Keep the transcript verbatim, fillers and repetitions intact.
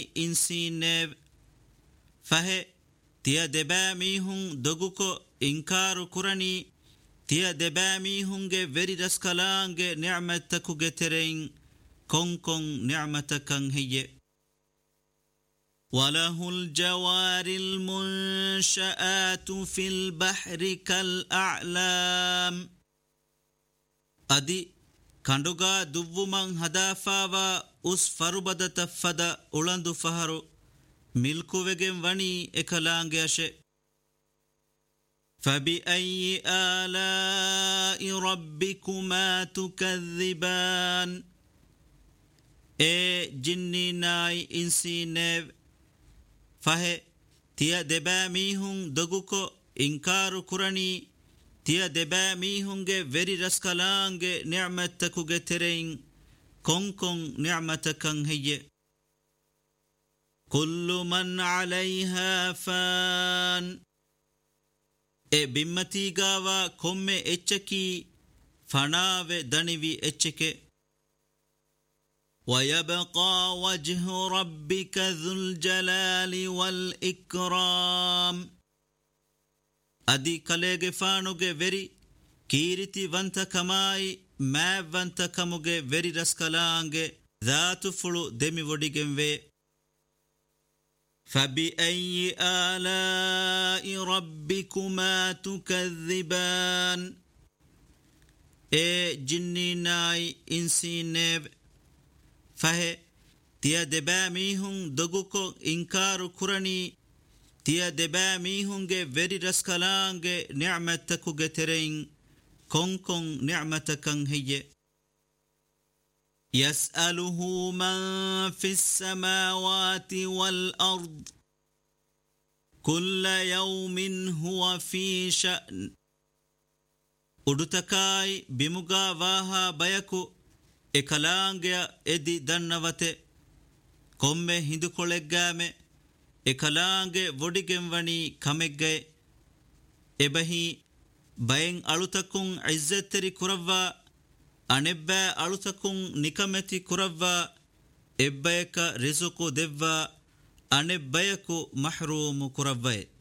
insinev fahe tiya debamihun doguko inkaru kurani tiya debamihunge veri raskalange ni'matakuge terein konkon ni'matakan hiye وله الجوار المنشآت في البحر كالأعلام أدي كندوغا دوومن هدافاوا اس فربدت فدا أولندو فهرو ملكو وگن وني اكلانگيشه فبأي آلاء ربكما تكذبان اي جني ناي انسي نيو fahe tiya debamihun doguko inkaru kurani tiya debamihunge veri raskalange ni'matakuge terein konkon ni'matakan hiye kullu man 'alayha fan e bimmati gawa komme echaki fanave danivi echeke ويبقى وجه ربك ذو الجلال والإكرام أدي كاليغ فانوغ وري كيرتي وانت كماي ما وانت كموغ وري رسكالانغ ذات فلو دمي وديگن وي فبأي آلاء ربكما تكذبان اي جني ناي انسي نيب fahe tiya debamihun doguko inkaru kurani tiya debamihunge veri raskalange ni'matakuge terein konkon ni'matakan hiye yas'aluhu man fis samawati wal ard kulla yawmin huwa fi sha'n udutakai bimuga waha bayaku ekalaangya edi dannavate komme hindu koleggaame ekalaange vodigen wani kamegge ebahi bayen alutakun izzetteri kuravva anebba alutakun nikameti kuravva ebbayaka rizuku devva anebbayaku mahrumu kuravvaye